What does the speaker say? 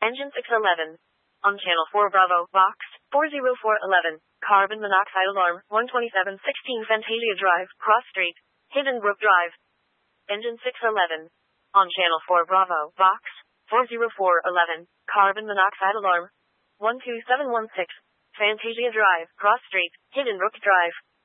Engine 611. On Channel 4 Bravo, Box 40411. Carbon monoxide alarm, 12716 Fantasia Drive, Cross Street, Hidden Brook Drive. Engine 611. On Channel 4 Bravo, Box 40411. Carbon monoxide alarm, 12716 Fantasia Drive, Cross Street, Hidden Brook Drive.